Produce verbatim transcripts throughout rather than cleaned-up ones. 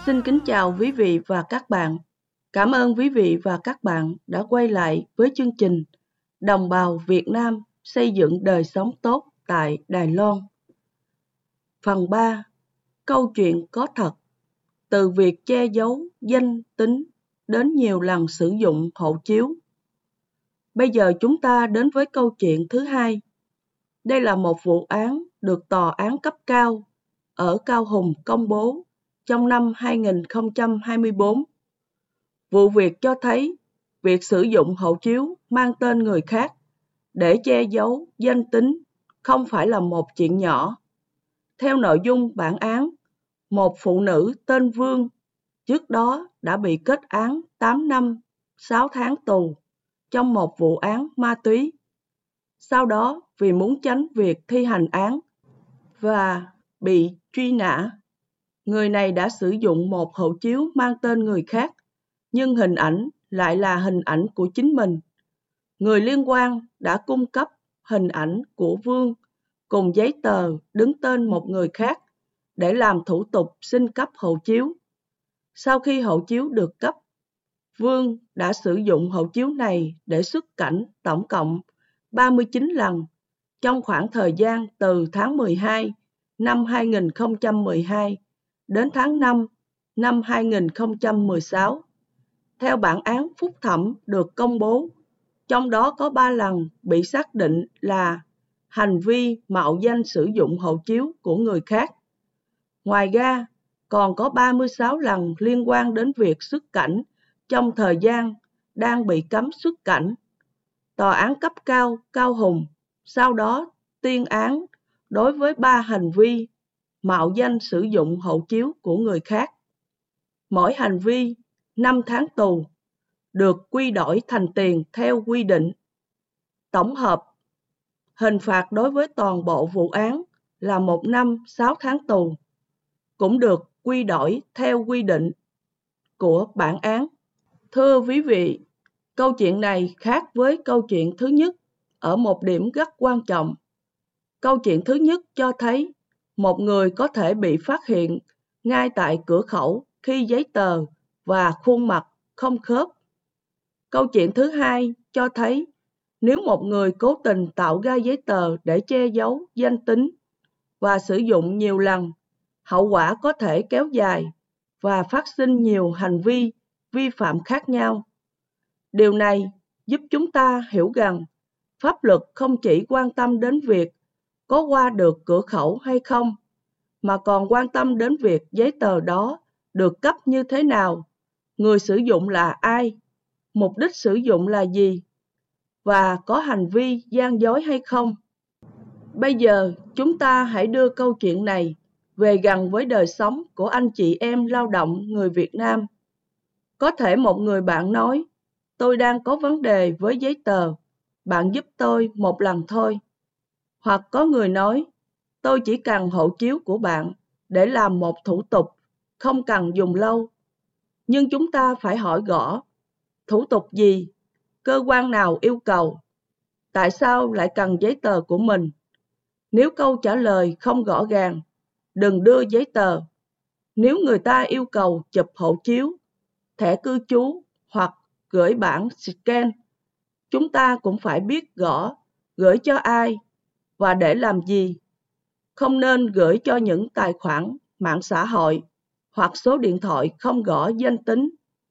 Xin kính chào quý vị và các bạn. Cảm ơn quý vị và các bạn đã quay lại với chương trình Đồng bào Việt Nam xây dựng đời sống tốt tại Đài Loan. Phần ba. Câu chuyện có thật. Từ việc che giấu danh tính đến nhiều lần sử dụng hộ chiếu. Bây giờ chúng ta đến với câu chuyện thứ hai. Đây là một vụ án được tòa án cấp cao ở Cao Hùng công bố trong năm hai nghìn không trăm hai mươi tư. Vụ việc cho thấy việc sử dụng hộ chiếu mang tên người khác để che giấu danh tính không phải là một chuyện nhỏ. Theo nội dung bản án, một phụ nữ tên Vương trước đó đã bị kết án tám năm sáu tháng tù trong một vụ án ma túy. Sau đó, vì muốn tránh việc thi hành án và bị truy nã, người này đã sử dụng một hộ chiếu mang tên người khác, nhưng hình ảnh lại là hình ảnh của chính mình. Người liên quan đã cung cấp hình ảnh của Vương cùng giấy tờ đứng tên một người khác để làm thủ tục xin cấp hộ chiếu. Sau khi hộ chiếu được cấp, Vương đã sử dụng hộ chiếu này để xuất cảnh tổng cộng ba mươi chín lần trong khoảng thời gian từ tháng mười hai năm hai nghìn không trăm mười hai đến tháng năm năm hai nghìn không trăm mười sáu. Theo bản án phúc thẩm được công bố, trong đó có ba lần bị xác định là hành vi mạo danh sử dụng hộ chiếu của người khác. Ngoài ra, còn có ba mươi sáu lần liên quan đến việc xuất cảnh trong thời gian đang bị cấm xuất cảnh. Tòa án cấp cao Cao Hùng sau đó tuyên án đối với ba hành vi mạo danh sử dụng hộ chiếu của người khác. Mỗi hành vi năm tháng tù, được quy đổi thành tiền theo quy định. Tổng hợp, hình phạt đối với toàn bộ vụ án là một năm sáu tháng tù, cũng được quy đổi theo quy định của bản án. Thưa quý vị, câu chuyện này khác với câu chuyện thứ nhất ở một điểm rất quan trọng. Câu chuyện thứ nhất cho thấy một người có thể bị phát hiện ngay tại cửa khẩu khi giấy tờ và khuôn mặt không khớp. Câu chuyện thứ hai cho thấy nếu một người cố tình tạo ra giấy tờ để che giấu danh tính và sử dụng nhiều lần, hậu quả có thể kéo dài và phát sinh nhiều hành vi vi phạm khác nhau. Điều này giúp chúng ta hiểu rằng pháp luật không chỉ quan tâm đến việc có qua được cửa khẩu hay không, mà còn quan tâm đến việc giấy tờ đó được cấp như thế nào, người sử dụng là ai, mục đích sử dụng là gì, và có hành vi gian dối hay không. Bây giờ, chúng ta hãy đưa câu chuyện này về gần với đời sống của anh chị em lao động người Việt Nam. Có thể một người bạn nói, tôi đang có vấn đề với giấy tờ, bạn giúp tôi một lần thôi. Hoặc có người nói, tôi chỉ cần hộ chiếu của bạn để làm một thủ tục, không cần dùng lâu. Nhưng chúng ta phải hỏi rõ, thủ tục gì, cơ quan nào yêu cầu, tại sao lại cần giấy tờ của mình. Nếu câu trả lời không rõ ràng, đừng đưa giấy tờ. Nếu người ta yêu cầu chụp hộ chiếu, thẻ cư trú hoặc gửi bản scan, chúng ta cũng phải biết rõ gửi cho ai và để làm gì. Không nên gửi cho những tài khoản mạng xã hội hoặc số điện thoại không rõ danh tính.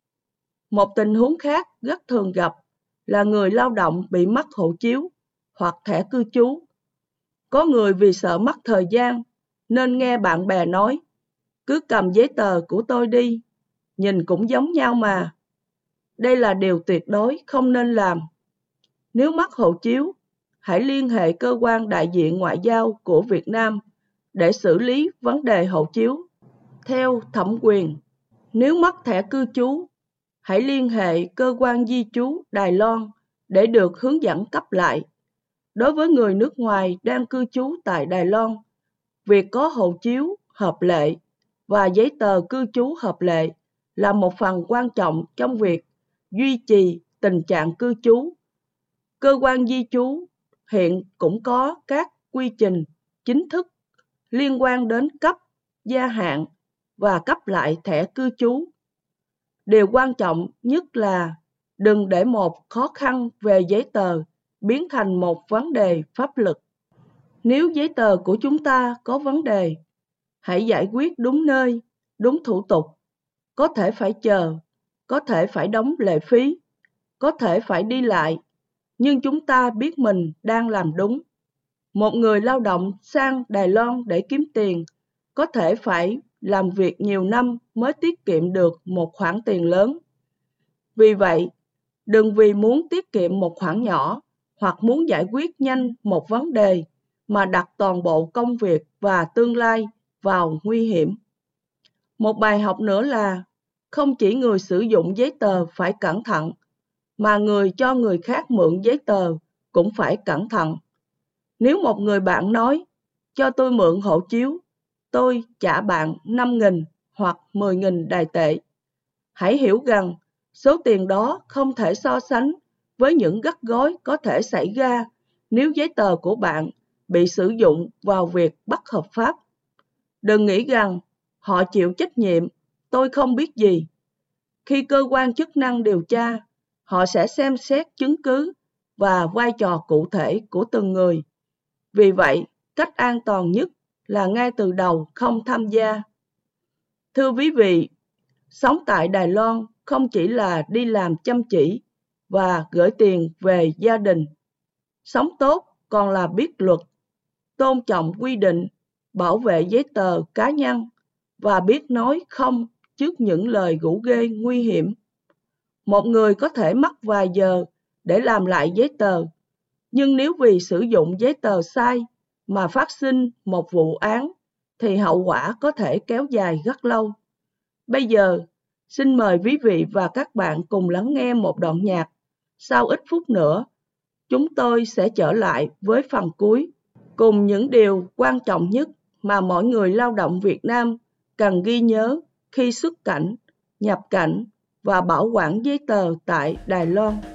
Một tình huống khác rất thường gặp là người lao động bị mất hộ chiếu hoặc thẻ cư trú. Có người vì sợ mất thời gian nên nghe bạn bè nói, cứ cầm giấy tờ của tôi đi, nhìn cũng giống nhau mà. Đây là điều tuyệt đối không nên làm. Nếu mất hộ chiếu, hãy liên hệ cơ quan đại diện ngoại giao của Việt Nam để xử lý vấn đề hộ chiếu theo thẩm quyền. Nếu mất thẻ cư trú, hãy liên hệ cơ quan di trú Đài Loan để được hướng dẫn cấp lại. Đối với người nước ngoài đang cư trú tại Đài Loan, việc có hộ chiếu hợp lệ và giấy tờ cư trú hợp lệ là một phần quan trọng trong việc duy trì tình trạng cư trú. Cơ quan di trú hiện cũng có các quy trình chính thức liên quan đến cấp, gia hạn và cấp lại thẻ cư trú. Điều quan trọng nhất là đừng để một khó khăn về giấy tờ biến thành một vấn đề pháp luật. Nếu giấy tờ của chúng ta có vấn đề, hãy giải quyết đúng nơi, đúng thủ tục. Có thể phải chờ, có thể phải đóng lệ phí, có thể phải đi lại, nhưng chúng ta biết mình đang làm đúng. Một người lao động sang Đài Loan để kiếm tiền có thể phải làm việc nhiều năm mới tiết kiệm được một khoản tiền lớn. Vì vậy, đừng vì muốn tiết kiệm một khoản nhỏ hoặc muốn giải quyết nhanh một vấn đề mà đặt toàn bộ công việc và tương lai vào nguy hiểm. Một bài học nữa là không chỉ người sử dụng giấy tờ phải cẩn thận, mà người cho người khác mượn giấy tờ cũng phải cẩn thận. Nếu một người bạn nói, cho tôi mượn hộ chiếu, tôi trả bạn năm nghìn hoặc mười nghìn Đài tệ, hãy hiểu rằng số tiền đó không thể so sánh với những gắt gối có thể xảy ra nếu giấy tờ của bạn bị sử dụng vào việc bất hợp pháp. Đừng nghĩ rằng họ chịu trách nhiệm, tôi không biết gì. Khi cơ quan chức năng điều tra, họ sẽ xem xét chứng cứ và vai trò cụ thể của từng người. Vì vậy, cách an toàn nhất là ngay từ đầu không tham gia. Thưa quý vị, sống tại Đài Loan không chỉ là đi làm chăm chỉ và gửi tiền về gia đình. Sống tốt còn là biết luật, tôn trọng quy định, bảo vệ giấy tờ cá nhân và biết nói không trước những lời rủ ghê nguy hiểm. Một người có thể mất vài giờ để làm lại giấy tờ, nhưng nếu vì sử dụng giấy tờ sai mà phát sinh một vụ án, thì hậu quả có thể kéo dài rất lâu. Bây giờ, xin mời quý vị và các bạn cùng lắng nghe một đoạn nhạc. Sau ít phút nữa, chúng tôi sẽ trở lại với phần cuối, cùng những điều quan trọng nhất mà mỗi người lao động Việt Nam cần ghi nhớ khi xuất cảnh, nhập cảnh và bảo quản giấy tờ tại Đài Loan.